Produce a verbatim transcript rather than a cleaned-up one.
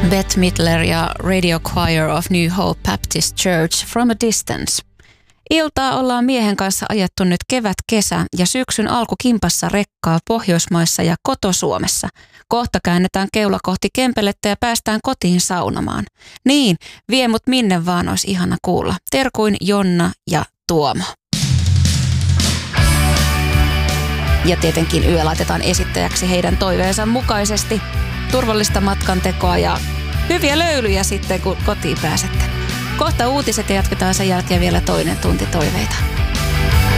Bette Midler ja Radio Choir of New Hope Baptist Church From a Distance. Iltaa ollaan miehen kanssa ajettu nyt kevät, kesä ja syksyn alku kimpassa rekkaa Pohjoismaissa ja koto-Suomessa. Kohta käännetään keula kohti Kempelettä ja päästään kotiin saunomaan. Niin, vie mut minne vaan, olisi ihana kuulla. Terkuin Jonna ja Tuomo. Ja tietenkin yö laitetaan esittäjäksi heidän toiveensa mukaisesti. Turvallista matkantekoa ja hyviä löylyjä sitten, kun kotiin pääsette. Kohta uutiset ja jatketaan sen jälkeen vielä toinen tunti toiveita.